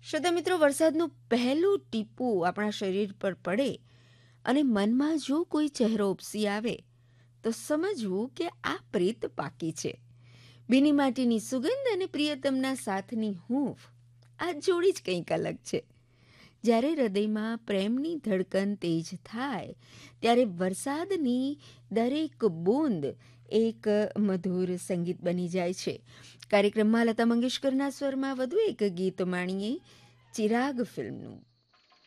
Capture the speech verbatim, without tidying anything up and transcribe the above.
શ્રોતા મિત્રો, વરસાદનું પહેલું ટીપું આપણા શરીર પર પડે અને મનમાં જો કોઈ ચહેરો ઉપસી આવે તો સમજવું કે આ પ્રીત પાકી છે. ભીની માટીની સુગંધ અને પ્રિયતમના સાથની હૂંફ, આ જોડી જ કંઈક અલગ છે. જ્યારે હૃદયમાં પ્રેમની ધડકન તેજ થાય ત્યારે વરસાદની દરેક બૂંદ એક મધુર સંગીત બની જાય છે. કાર્યક્રમમાં લતા મંગેશકરના સ્વરમાં વધુ એક ગીત માણીએ ચિરાગ ફિલ્મનું.